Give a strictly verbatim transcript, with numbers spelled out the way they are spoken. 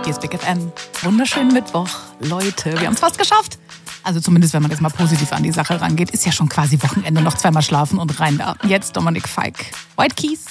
Hier ist Big F M. Wunderschönen Mittwoch. Leute, wir haben es fast geschafft. Also zumindest, wenn man jetzt mal positiv an die Sache rangeht, ist ja schon quasi Wochenende, noch zweimal schlafen und rein da. Jetzt Dominik Feick. White Keys.